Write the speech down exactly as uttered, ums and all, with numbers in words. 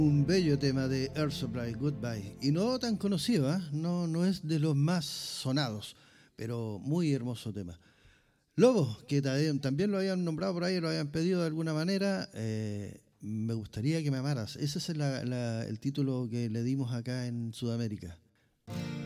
Un bello tema de Air Supply, Goodbye. Y no tan conocido, ¿eh? no, no es de los más sonados, pero muy hermoso tema. Lobo, que también lo habían nombrado por ahí, lo habían pedido de alguna manera. Eh, me gustaría que me amaras. Ese es la, la, el título que le dimos acá en Sudamérica.